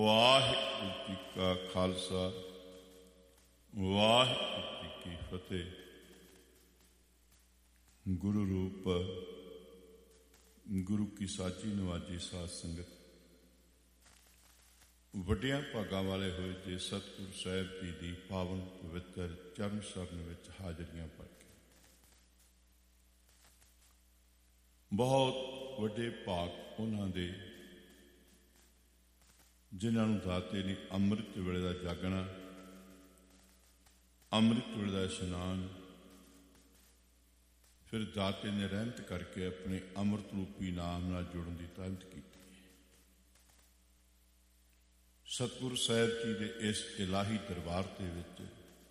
ਵਾਹਿਗੁਰੂ ਜੀ ਕਾ ਖਾਲਸਾ, ਵਾਹਿਗੁਰੂ ਜੀ ਕੀ ਫਤਿਹ। ਗੁਰੂ ਰੂਪ ਗੁਰੂ ਕੀ ਸਾਜੀ ਨਵਾਜੀ ਸਾਧ ਸੰਗਤ, ਵੱਡਿਆਂ ਭਾਗਾਂ ਵਾਲੇ ਹੋਏ ਜੇ ਸਤਿਗੁਰੂ ਸਾਹਿਬ ਜੀ ਦੀ ਪਾਵਨ ਪਵਿੱਤਰ ਚਰਨ ਸ਼ਰਨ ਵਿੱਚ ਹਾਜ਼ਰੀਆਂ ਭਰ ਕੇ ਬਹੁਤ ਵੱਡੇ ਭਾਗ ਉਹਨਾਂ ਦੇ ਜਿਨ੍ਹਾਂ ਨੂੰ ਦਾਤੇ ਨੇ ਅੰਮ੍ਰਿਤ ਵੇਲੇ ਦਾ ਜਾਗਣਾ, ਅੰਮ੍ਰਿਤ ਵੇਲੇ ਦਾ ਇਸ਼ਨਾਨ, ਫਿਰ ਦਾਤੇ ਨੇ ਰਹਿਮਤ ਕਰਕੇ ਆਪਣੇ ਅੰਮ੍ਰਿਤ ਰੂਪੀ ਨਾਮ ਨਾਲ ਜੁੜਨ ਦੀ ਤਾਕਤ ਕੀਤੀ। ਸਤਿਗੁਰੂ ਸਾਹਿਬ ਜੀ ਦੇ ਇਸ ਇਲਾਹੀ ਦਰਬਾਰ ਦੇ ਵਿੱਚ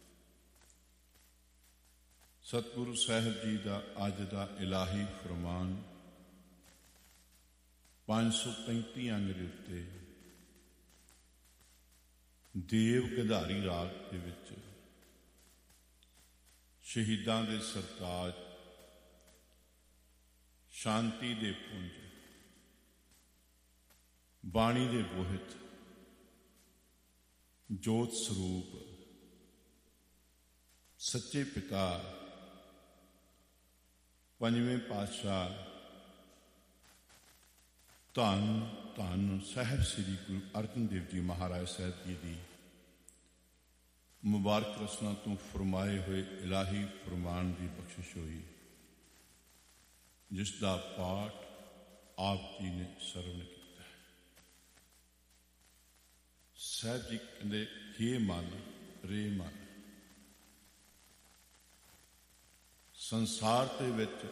ਸਤਿਗੁਰੂ ਸਾਹਿਬ ਜੀ ਦਾ ਅੱਜ ਦਾ ਇਲਾਹੀ ਫਰਮਾਨ 535 ਅੰਗ ਦੇ ਉੱਤੇ ਦੇਵ ਗੰਧਾਰੀ ਰਾਗ ਦੇ ਵਿੱਚ ਸ਼ਹੀਦਾਂ ਦੇ ਸਰਤਾਜ, ਸ਼ਾਂਤੀ ਦੇ ਪੁੰਜ, ਬਾਣੀ ਦੇ ਬੋਹਿਤ, ਜੋਤ ਸਰੂਪ, ਸੱਚੇ ਪਿਤਾ, ਪੰਜਵੇਂ ਪਾਤਸ਼ਾਹ ਧੰਨ ਧੰਨ ਸਾਹਿਬ ਸ੍ਰੀ ਗੁਰੂ ਅਰਜਨ ਦੇਵ ਜੀ ਮਹਾਰਾਜ ਸਾਹਿਬ ਜੀ ਦੀ ਮੁਬਾਰਕ ਰਚਨਾ ਤੋਂ ਫਰਮਾਏ ਹੋਏ ਇਲਾਹੀ ਫਰਮਾਨ ਦੀ ਬਖਸ਼ਿਸ਼ ਹੋਈ, ਜਿਸ ਦਾ ਪਾਠ ਆਪ ਜੀ ਨੇ ਸਰਵਣ ਕੀਤਾ। ਸਾਹਿਬ ਜੀ ਕਹਿੰਦੇ, ਹੇ ਮਨ ਰੇ ਮਨ, ਸੰਸਾਰ ਦੇ ਵਿੱਚ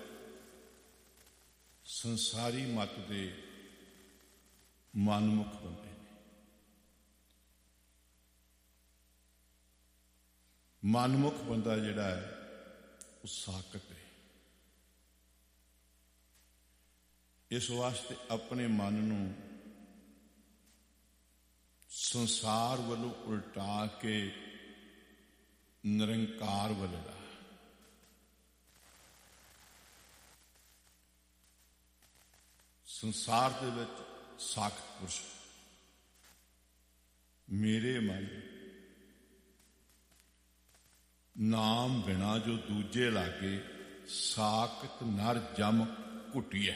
ਸੰਸਾਰੀ ਮਤ ਦੇ ਮਨਮੁਖ ਬੰਦੇ ਨੇ। ਮਨਮੁਖ ਬੰਦਾ ਜਿਹੜਾ ਹੈ ਉਹ ਸਾਕਤ ਹੈ। ਇਸ ਵਾਸਤੇ ਆਪਣੇ ਮਨ ਨੂੰ ਸੰਸਾਰ ਵੱਲੋਂ ਉਲਟਾ ਕੇ ਨਿਰੰਕਾਰ ਵੱਲ ਲਾ। ਸੰਸਾਰ ਦੇ ਵਿੱਚ ਸਾਖਤ ਪੁਰਸ਼, ਮੇਰੇ ਮਨ ਨਾਮ ਬਿਨਾ ਜੋ ਦੂਜੇ ਲਾਗੇ, ਸਾਖਤ ਨਰ ਜਮ ਘੁੱਟੀਐ।